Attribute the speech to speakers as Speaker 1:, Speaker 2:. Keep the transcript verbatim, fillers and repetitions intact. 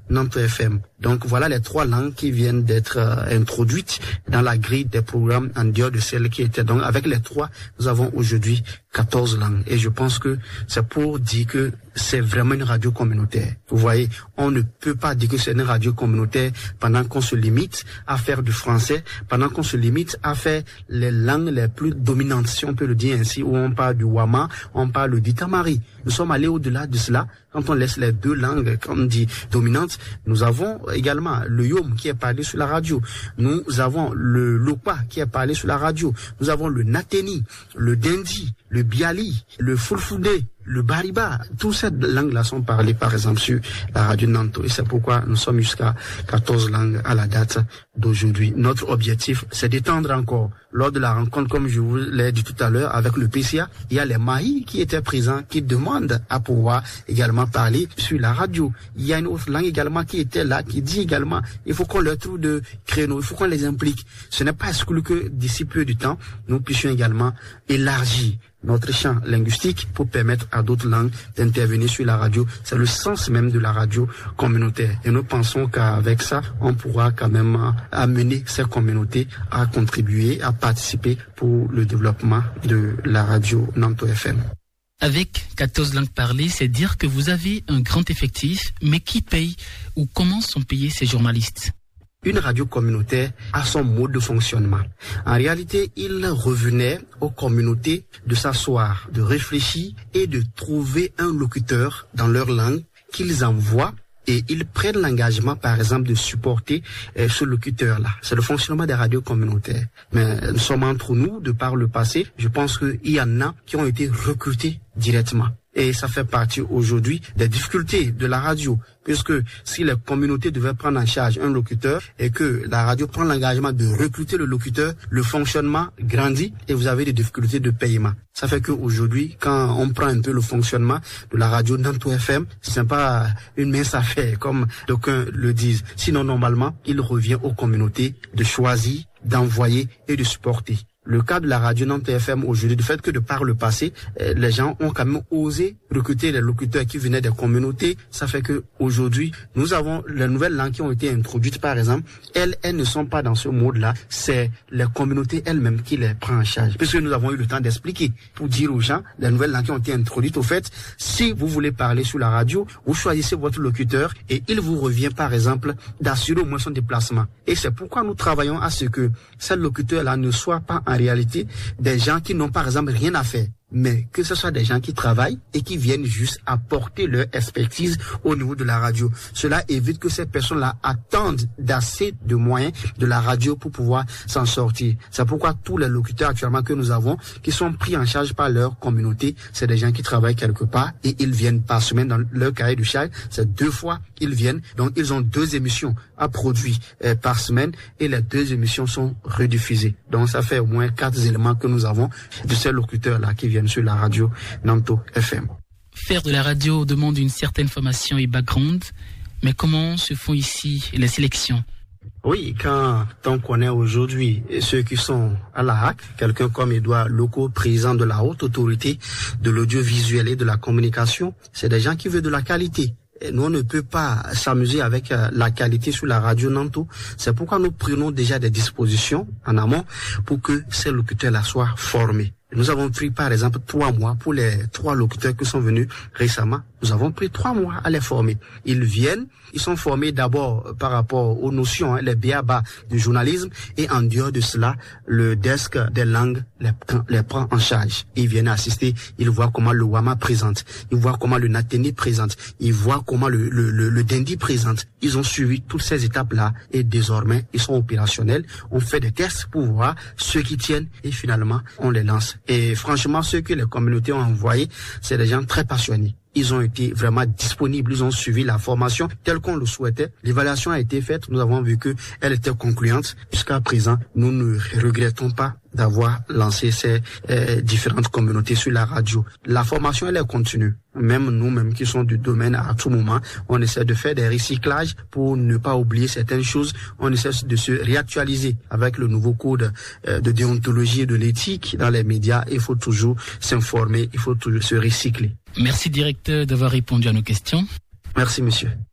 Speaker 1: Nanto F M. Donc voilà les trois langues qui viennent d'être euh, introduites dans la grille des programmes en dehors de celles qui étaient. Donc avec les trois, nous avons aujourd'hui quatorze langues. Et je pense que c'est pour dire que c'est vraiment une radio communautaire. Vous voyez, on ne peut pas dire que c'est une radio communautaire pendant qu'on se limite à faire du français, pendant qu'on se limite à faire les langues les plus dominantes, si on peut le dire ainsi, où on parle du Wama, on parle du Tamari. Nous sommes allés au-delà de cela. Quand on laisse les deux langues, comme on dit, dominantes, nous avons également le Yom qui est parlé sur la radio. Nous avons le Lopa qui est parlé sur la radio. Nous avons le Nateni, le Dendi, le Biali, le Fulfudé, le Bariba. Toutes ces langues-là sont parlées, par exemple, sur la radio Nanto. Et c'est pourquoi nous sommes jusqu'à quatorze langues à la date d'aujourd'hui. Notre objectif, c'est d'étendre encore. Lors de la rencontre, comme je vous l'ai dit tout à l'heure, avec le P C A, il y a les Mahi qui étaient présents, qui demandent à pouvoir également parler sur la radio. Il y a une autre langue également qui était là, qui dit également, il faut qu'on leur trouve de créneaux, il faut qu'on les implique. Ce n'est pas exclu que d'ici peu de temps, nous puissions également élargir notre champ linguistique pour permettre à d'autres langues d'intervenir sur la radio. C'est le sens même de la radio communautaire. Et nous pensons qu'avec ça, on pourra quand même amener ces communautés à contribuer, à participer pour le développement de la radio Nanto F M.
Speaker 2: Avec quatorze langues parlées, c'est dire que vous avez un grand effectif, mais qui paye ou comment sont payés ces journalistes?
Speaker 1: Une radio communautaire a son mode de fonctionnement. En réalité, il revenait aux communautés de s'asseoir, de réfléchir et de trouver un locuteur dans leur langue qu'ils envoient et ils prennent l'engagement, par exemple, de supporter euh, ce locuteur-là. C'est le fonctionnement des radios communautaires. Mais nous sommes entre nous, de par le passé, je pense qu'il y en a qui ont été recrutés directement. Et ça fait partie aujourd'hui des difficultés de la radio, puisque si les communautés devaient prendre en charge un locuteur et que la radio prend l'engagement de recruter le locuteur, le fonctionnement grandit et vous avez des difficultés de paiement. Ça fait qu'aujourd'hui, quand on prend un peu le fonctionnement de la radio Nanto F M, c'est pas une mince affaire, comme d'aucuns le disent. Sinon, normalement, il revient aux communautés de choisir, d'envoyer et de supporter. Le cas de la radio Nanto F M aujourd'hui, du fait que de par le passé, euh, les gens ont quand même osé recruter les locuteurs qui venaient des communautés. Ça fait que aujourd'hui, nous avons les nouvelles langues qui ont été introduites, par exemple. Elles, elles ne sont pas dans ce mode-là. C'est les communautés elles-mêmes qui les prennent en charge. Puisque nous avons eu le temps d'expliquer pour dire aux gens, les nouvelles langues qui ont été introduites, au fait, si vous voulez parler sur la radio, vous choisissez votre locuteur et il vous revient, par exemple, d'assurer au moins son déplacement. Et c'est pourquoi nous travaillons à ce que ces locuteurs-là ne soient pas en réalité des gens qui n'ont par exemple rien à faire, mais que ce soit des gens qui travaillent et qui viennent juste apporter leur expertise au niveau de la radio. Cela évite que ces personnes-là attendent d'assez de moyens de la radio pour pouvoir s'en sortir. C'est pourquoi tous les locuteurs actuellement que nous avons, qui sont pris en charge par leur communauté, c'est des gens qui travaillent quelque part et ils viennent par semaine dans leur cahier de charge. C'est deux fois ils viennent. Donc ils ont deux émissions à produire euh, par semaine et les deux émissions sont rediffusées. Donc ça fait au moins quatre éléments que nous avons de ces locuteurs-là qui viennent sur la radio Nanto F M.
Speaker 2: Faire de la radio demande une certaine formation et background, mais comment se font ici les sélections?
Speaker 1: Oui, quand on connaît aujourd'hui ceux qui sont à la H A C, quelqu'un comme Edouard Loco, président de la haute autorité de l'audiovisuel et de la communication, c'est des gens qui veulent de la qualité. Et nous, on ne peut pas s'amuser avec euh, la qualité sur la radio Nanto. C'est pourquoi nous prenons déjà des dispositions en amont pour que ces locuteurs-là soient formés. Nous avons pris par exemple trois mois pour les trois locuteurs qui sont venus récemment. Nous avons pris trois mois à les former. Ils viennent, ils sont formés d'abord par rapport aux notions, hein, les b a ba du journalisme, et en dehors de cela, le desk des langues les, les prend en charge. Ils viennent assister, ils voient comment le Wama présente, ils voient comment le Nateni présente, ils voient comment le, le, le, le Dendi présente. Ils ont suivi toutes ces étapes-là et désormais, ils sont opérationnels. On fait des tests pour voir ceux qui tiennent et finalement, on les lance. Et franchement, ceux que les communautés ont envoyés, c'est des gens très passionnés. Ils ont été vraiment disponibles, ils ont suivi la formation telle qu'on le souhaitait. L'évaluation a été faite, nous avons vu que elle était concluante. Jusqu'à présent, nous ne regrettons pas d'avoir lancé ces euh, différentes communautés sur la radio. La formation, elle est continue. Même nous-mêmes qui sommes du domaine, à tout moment, on essaie de faire des recyclages pour ne pas oublier certaines choses. On essaie de se réactualiser avec le nouveau code euh, de déontologie et de l'éthique dans les médias. Il faut toujours s'informer, il faut toujours se recycler.
Speaker 2: Merci directeur d'avoir répondu à nos questions.
Speaker 1: Merci monsieur.